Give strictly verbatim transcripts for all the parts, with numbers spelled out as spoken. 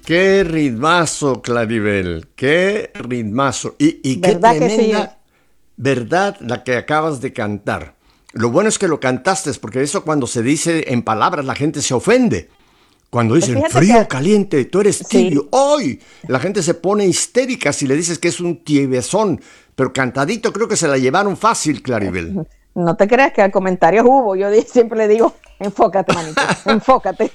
Qué ritmazo, Claribel, qué ritmazo. Y, y qué ¿Verdad que sí? tremenda verdad la que acabas de cantar. Lo bueno es que lo cantaste, porque eso cuando se dice en palabras la gente se ofende. Cuando Pues dicen fíjate frío, que caliente, tú eres tibio, sí, ¡ay! La gente se pone histérica si le dices que es un tibiezón. Pero cantadito creo que se la llevaron fácil, Claribel. no te creas que al comentario hubo. Yo di- siempre le digo, enfócate, manito, enfócate.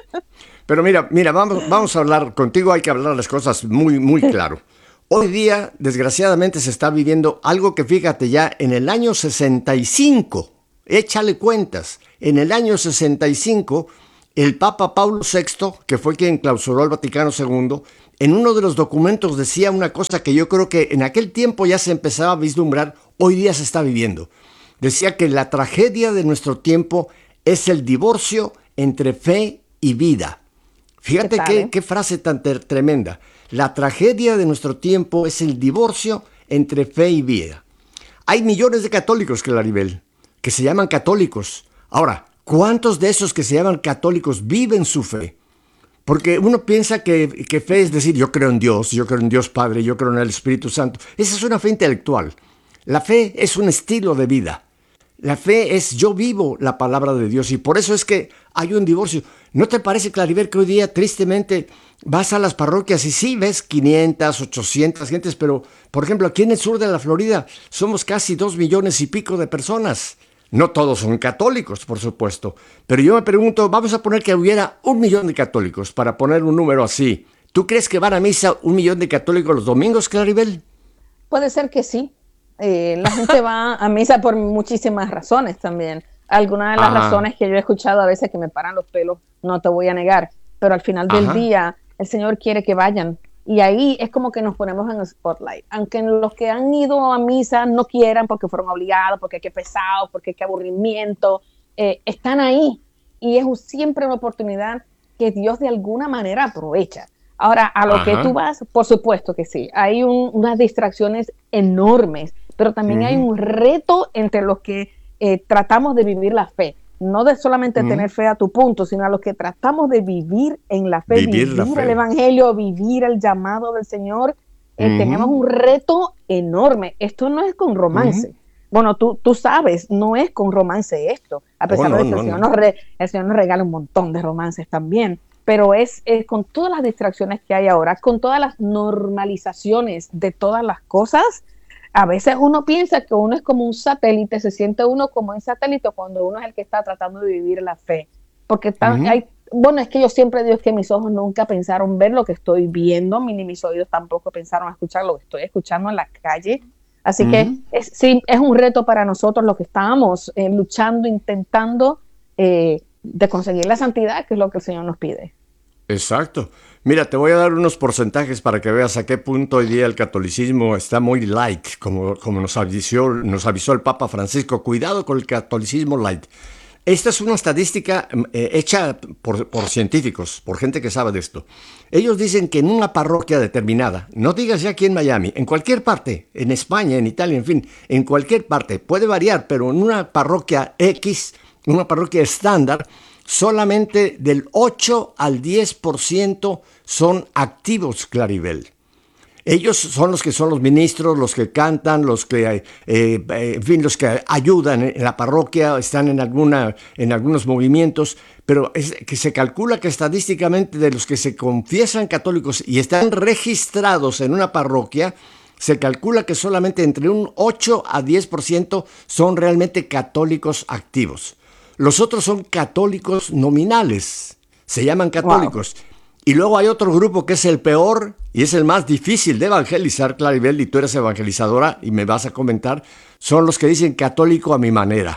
Pero mira, mira, vamos, vamos a hablar, contigo hay que hablar las cosas muy, muy claro. Hoy día, desgraciadamente, se está viviendo algo que fíjate ya en el año sesenta y cinco, échale cuentas, en el año sesenta y cinco, el Papa Pablo sexto, que fue quien clausuró el Vaticano segundo, en uno de los documentos decía una cosa que yo creo que en aquel tiempo ya se empezaba a vislumbrar, hoy día se está viviendo. Decía que la tragedia de nuestro tiempo es el divorcio entre fe y vida. ¿Qué Fíjate tal, qué, eh? qué frase tan ter- tremenda. La tragedia de nuestro tiempo es el divorcio entre fe y vida. Hay millones de católicos, Claribel, que se llaman católicos. Ahora, ¿cuántos de esos que se llaman católicos viven su fe? Porque uno piensa que, que fe es decir, yo creo en Dios, yo creo en Dios Padre, yo creo en el Espíritu Santo. Esa es una fe intelectual. La fe es un estilo de vida. La fe es yo vivo la palabra de Dios y por eso es que hay un divorcio. ¿No te parece, Claribel, que hoy día tristemente vas a las parroquias y sí ves quinientas, ochocientas gentes, pero por ejemplo aquí en el sur de la Florida somos casi dos millones y pico de personas? No todos son católicos, por supuesto, pero yo me pregunto, vamos a poner que hubiera un millón de católicos para poner un número así. ¿Tú crees que van a misa un millón de católicos los domingos, Claribel? Puede ser que sí. Eh, la gente va a misa por muchísimas razones también. Algunas de las Ajá, razones que yo he escuchado a veces que me paran los pelos, no te voy a negar, pero al final del ajá. día el Señor quiere que vayan. Y ahí es como que nos ponemos en el spotlight. Aunque los que han ido a misa no quieran porque fueron obligados, porque qué pesado, porque qué aburrimiento, eh, están ahí. Y es siempre una oportunidad que Dios de alguna manera aprovecha. Ahora, a lo que tú Ajá. vas, por supuesto que sí. Hay un, unas distracciones enormes, pero también hay Ujú, un reto entre los que eh, tratamos de vivir la fe. No de solamente ujú. tener fe a tu punto, sino a los que tratamos de vivir en la fe, Vivir la vivir el fe. evangelio, vivir el llamado del Señor. Eh, tenemos Ujú, un reto enorme. Esto no es con ujú. romance. Bueno, tú, tú sabes, no es con romance esto, a Oh, pesar no, de que el no, Señor no. nos, re, el Señor nos regala un montón de romances también, pero es, es con todas las distracciones que hay ahora, con todas las normalizaciones de todas las cosas. A veces uno piensa que uno es como un satélite, se siente uno como un satélite cuando uno es el que está tratando de vivir la fe. Porque está, Ujú, hay, bueno, es que yo siempre digo que mis ojos nunca pensaron ver lo que estoy viendo, ni mis oídos tampoco pensaron escuchar lo que estoy escuchando en la calle. Así que ujú. es, sí, es un reto para nosotros los que estábamos eh, luchando, intentando eh, de conseguir la santidad, que es lo que el Señor nos pide. Exacto. Mira, te voy a dar unos porcentajes para que veas a qué punto hoy día el catolicismo está muy light, como, como nos avisó, nos avisó el Papa Francisco. Cuidado con el catolicismo light. Esta es una estadística eh, hecha por, por científicos, por gente que sabe de esto. Ellos dicen que en una parroquia determinada, no digas ya aquí en Miami, en cualquier parte, en España, en Italia, en fin, en cualquier parte, puede variar, pero en una parroquia X, una parroquia estándar, solamente del ocho al diez por ciento son activos, Claribel. Ellos son los que son los ministros, los que cantan, los que, eh, eh, en fin, los que ayudan en la parroquia, están en, alguna, en algunos movimientos, pero es que se calcula que estadísticamente de los que se confiesan católicos y están registrados en una parroquia, se calcula que solamente entre un ocho a diez por ciento son realmente católicos activos. Los otros son católicos nominales, se llaman Wow. católicos. Y luego hay otro grupo que es el peor y es el más difícil de evangelizar, Claribel, y tú eres evangelizadora y me vas a comentar, son los que dicen católico a mi manera.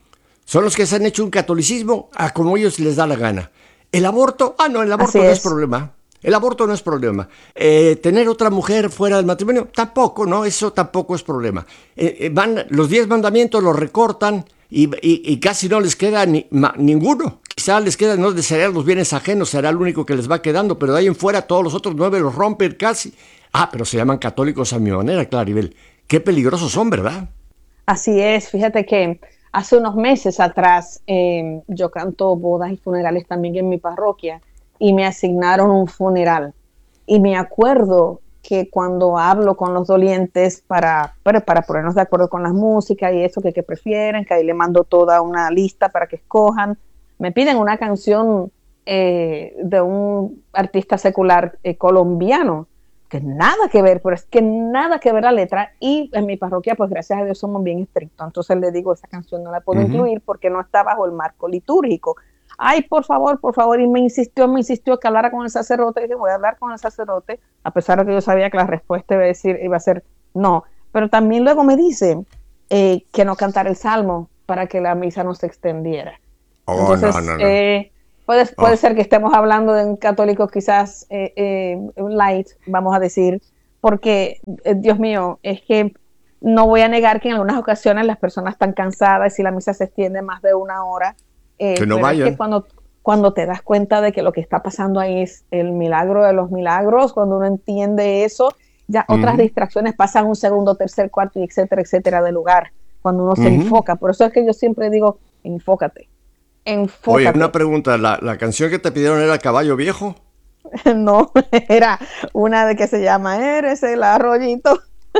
Son los que se han hecho un catolicismo a como ellos les da la gana. El aborto, ah, no, el Así aborto no es es. problema. El aborto no es problema. Eh, tener otra mujer fuera del matrimonio, tampoco, ¿no? Eso tampoco es problema. Eh, eh, van, los diez mandamientos los recortan y, y, y casi no les queda ni, ma, ninguno. Quizá les queda no desear los bienes ajenos, será el único que les va quedando, pero de ahí en fuera todos los otros nueve los rompen casi. Ah, pero se llaman católicos a mi manera, Claribel. Qué peligrosos son, ¿verdad? Así es, fíjate que hace unos meses atrás eh, yo canto bodas y funerales también en mi parroquia y me asignaron un funeral. Y me acuerdo que cuando hablo con los dolientes para, para, para ponernos de acuerdo con las músicas y eso que, que prefieren, que ahí le mando toda una lista para que escojan, me piden una canción eh, de un artista secular eh, colombiano, que nada que ver, pero es que nada que ver la letra, y en mi parroquia, pues gracias a Dios somos bien estrictos, entonces le digo, esa canción no la puedo uh-huh. incluir porque no está bajo el marco litúrgico. Ay, por favor, por favor, y me insistió, me insistió que hablara con el sacerdote, y dije, voy a hablar con el sacerdote, a pesar de que yo sabía que la respuesta iba a, decir, iba a ser no, pero también luego me dice eh, que no cantara el salmo para que la misa no se extendiera. Oh, entonces, no, no, no. Eh, Puede, puede oh. ser que estemos hablando de un católico quizás eh, eh, light, vamos a decir, porque, eh, Dios mío, es que no voy a negar que en algunas ocasiones las personas están cansadas y si la misa se extiende más de una hora, eh, que no pero vayan. Es que cuando, cuando te das cuenta de que lo que está pasando ahí es el milagro de los milagros, cuando uno entiende eso, ya uh-huh. otras distracciones pasan un segundo, tercer, cuarto, y etcétera, etcétera, de lugar, cuando uno uh-huh. se enfoca. Por eso es que yo siempre digo, enfócate. Enfócate. Oye, una pregunta, ¿la, la canción que te pidieron era Caballo Viejo? No, era una de que se llama Eres el arroyito.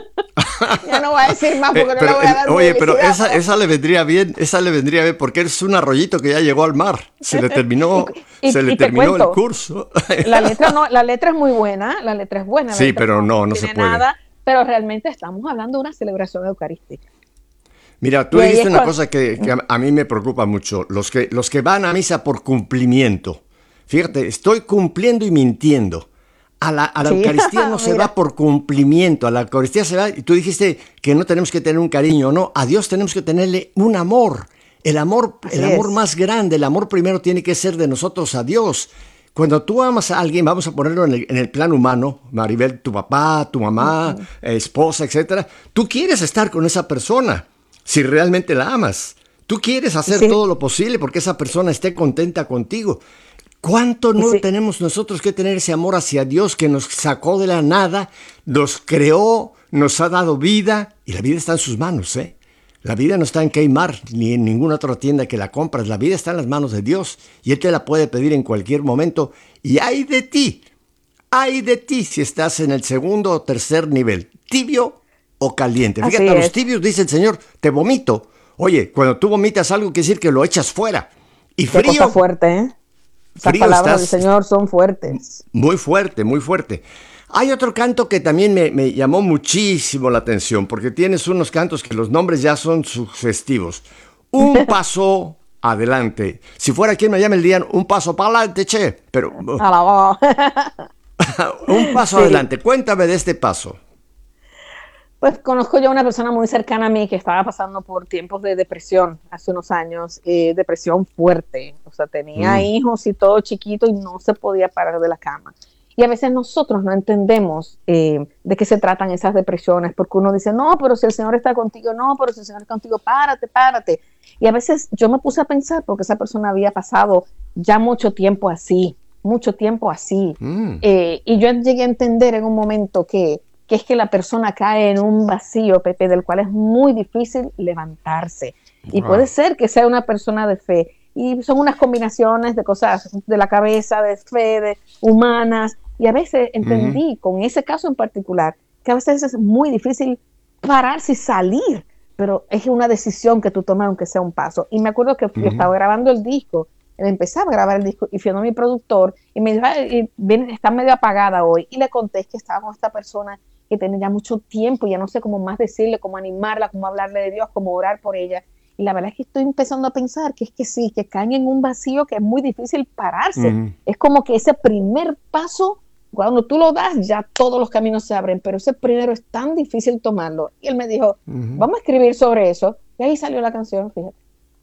Ya no voy a decir más porque eh, pero, no le voy a dar Oye, pero esa, pero... esa le vendría bien, esa le vendría bien porque eres un arroyito que ya llegó al mar. Se le terminó, y, y, se le terminó el curso. La letra no, la letra es muy buena, la letra es buena. Sí, pero no, no, no se puede. Nada, pero realmente estamos hablando de una celebración eucarística. Mira, tú dijiste una cuando... cosa que, que a, a mí me preocupa mucho. Los que, los que van a misa por cumplimiento. Fíjate, estoy cumpliendo y mintiendo. A la, a la sí. Eucaristía no se va por cumplimiento. A la Eucaristía se va, y tú dijiste que no tenemos que tener un cariño, no. A Dios tenemos que tenerle un amor. El amor, el amor es. más grande, el amor primero tiene que ser de nosotros a Dios. Cuando tú amas a alguien, vamos a ponerlo en el, en el plano humano, Maribel, tu papá, tu mamá, uh-huh. eh, esposa, etcétera. Tú quieres estar con esa persona. Si realmente la amas, tú quieres hacer sí. todo lo posible porque esa persona esté contenta contigo. ¿Cuánto no sí. tenemos nosotros que tener ese amor hacia Dios que nos sacó de la nada, nos creó, nos ha dado vida y la vida está en sus manos, ¿eh? La vida no está en Kmart ni en ninguna otra tienda que la compras. La vida está en las manos de Dios y Él te la puede pedir en cualquier momento. Y ay de ti, ay de ti si estás en el segundo o tercer nivel, tibio o caliente. Fíjate, a los tibios dice el Señor, te vomito. Oye, cuando tú vomitas algo quiere decir que lo echas fuera. Y Qué frío. Cosa fuerte, ¿eh? Esas frío palabras estás, del Señor son fuertes. Muy fuerte, muy fuerte. Hay otro canto que también me, me llamó muchísimo la atención, porque tienes unos cantos que los nombres ya son sugestivos. Un paso adelante. Si fuera quien me llame el día, un paso para adelante, che. Pero Alabado. Un paso sí. adelante. Cuéntame de este paso. Pues conozco yo a una persona muy cercana a mí que estaba pasando por tiempos de depresión hace unos años, eh, depresión fuerte, o sea, tenía mm. hijos y todo chiquito y no se podía parar de la cama. Y a veces nosotros no entendemos eh, de qué se tratan esas depresiones, porque uno dice, no, pero si el Señor está contigo, no, pero si el Señor está contigo, párate, párate. Y a veces yo me puse a pensar, porque esa persona había pasado ya mucho tiempo así, mucho tiempo así. Mm. Eh, y yo llegué a entender en un momento que que es que la persona cae en un vacío, Pepe, del cual es muy difícil levantarse. Wow. Y puede ser que sea una persona de fe. Y son unas combinaciones de cosas de la cabeza, de fe, de humanas. Y a veces entendí, uh-huh. con ese caso en particular, que a veces es muy difícil pararse y salir. Pero es una decisión que tú tomas aunque sea un paso. Y me acuerdo que uh-huh. yo estaba grabando el disco, empezaba a grabar el disco y fui a mi productor y me dijo, ay, está medio apagada hoy. Y le conté que estaba con esta persona que tenía ya mucho tiempo, ya no sé cómo más decirle, cómo animarla, cómo hablarle de Dios, cómo orar por ella. Y la verdad es que estoy empezando a pensar que es que sí, que caen en un vacío que es muy difícil pararse. Uh-huh. Es como que ese primer paso, cuando tú lo das, ya todos los caminos se abren, pero ese primero es tan difícil tomarlo. Y él me dijo, uh-huh. vamos a escribir sobre eso. Y ahí salió la canción, fíjate.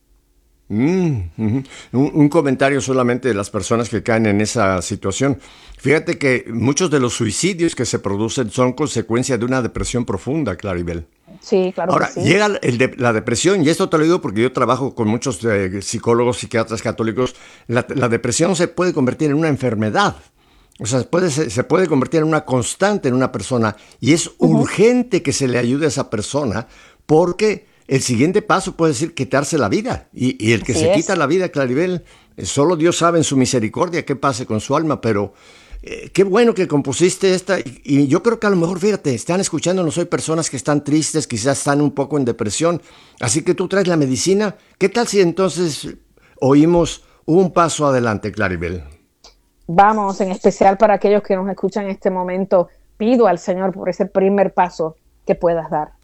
Mm, uh-huh. un, un comentario solamente de las personas que caen en esa situación. Fíjate que muchos de los suicidios que se producen son consecuencia de una depresión profunda, Claribel. Sí, claro. Ahora, que sí. llega el de, la depresión, y esto te lo digo porque yo trabajo con muchos eh, psicólogos, psiquiatras católicos. La, la depresión se puede convertir en una enfermedad. O sea, puede, se, se puede convertir en una constante en una persona, y es uh-huh. urgente que se le ayude a esa persona porque el siguiente paso puede ser quitarse la vida. Y, y el que Así se es. quita la vida, Claribel, eh, solo Dios sabe en su misericordia qué pase con su alma, pero eh, qué bueno que compusiste esta. Y, y yo creo que a lo mejor, fíjate, están escuchándonos hoy personas que están tristes, quizás están un poco en depresión. Así que tú traes la medicina. ¿Qué tal si entonces oímos un paso adelante, Claribel? Vamos, en especial para aquellos que nos escuchan en este momento, pido al Señor por ese primer paso que puedas dar.